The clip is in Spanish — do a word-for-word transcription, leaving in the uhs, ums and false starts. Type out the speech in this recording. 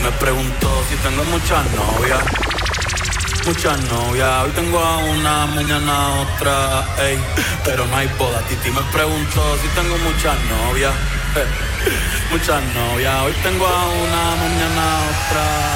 me preguntó si tengo muchas novias. Muchas novias, hoy tengo a una, mañana a otra, ey, pero no hay boda. Titi me preguntó si tengo muchas novias, eh, muchas novias, hoy tengo a una, mañana a otra.